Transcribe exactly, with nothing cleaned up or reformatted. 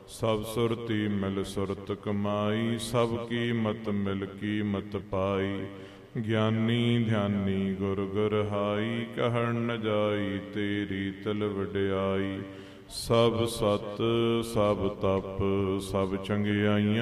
ਸਭ ਸੁਰਤੀ ਮਿਲ ਸੁਰਤ ਕਮਾਈ, ਸਭ ਕੀ ਮਤ ਮਿਲ ਕੀ ਮਤ ਪਾਈ। ਗਿਆਨੀ ਧਿਆਨੀ ਗੁਰ ਗੁਰਹਾਈ, ਕਹਿਣ ਨ ਜਾਈ ਤੇਰੀ ਤਿਲ ਵਡਿਆਈ। ਸਭ ਸਤ ਸਭ ਤਪ ਸਭ ਚੰਗਿਆਈਆਂ,